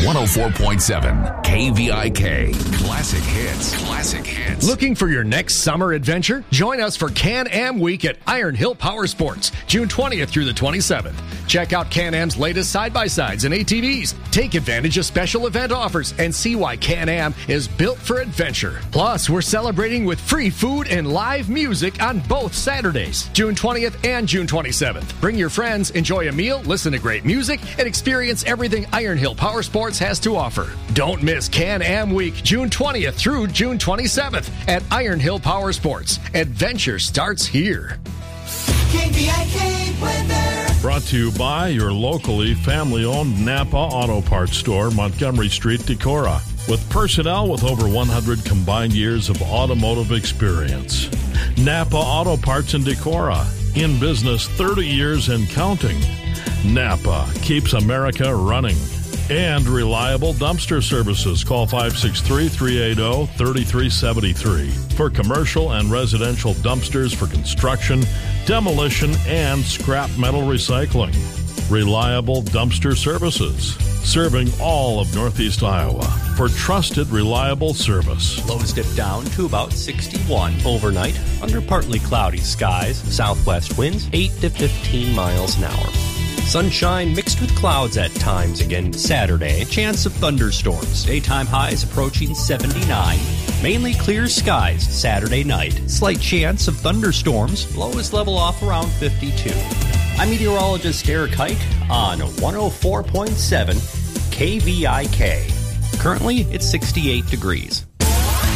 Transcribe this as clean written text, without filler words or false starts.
104.7 KVIK. Classic hits. Classic hits. Looking for your next summer adventure? Join us for Can-Am Week at Iron Hill Power Sports, June 20th through the 27th. Check out Can-Am's latest side-by-sides and ATVs. Take advantage of special event offers and see why Can-Am is built for adventure. Plus, we're celebrating with free food and live music on both Saturdays, June 20th and June 27th. Bring your friends, enjoy a meal, listen to great music, and experience everything Iron Hill Power Sports has to offer. Don't miss Can-Am Week, June 20th through June 27th at Iron Hill Power Sports. Adventure starts here. KVIK weather. Brought to you by your locally family-owned Napa Auto Parts store, Montgomery Street, Decorah, with personnel with over 100 combined years of automotive experience. Napa Auto Parts in Decorah, in business 30 years and counting. Napa keeps America running. And reliable dumpster services. Call 563-380-3373 for commercial and residential dumpsters for construction, demolition, and scrap metal recycling. Reliable dumpster services, serving all of Northeast Iowa for trusted, reliable service. Lows dip down to about 61 overnight under partly cloudy skies. Southwest winds 8 to 15 miles an hour. Sunshine mixed with clouds at times again Saturday. Chance of thunderstorms. Daytime highs approaching 79. Mainly clear skies Saturday night. Slight chance of thunderstorms. Lows level off around 52. I'm meteorologist Eric Hike on 104.7 KVIK. Currently, it's 68 degrees.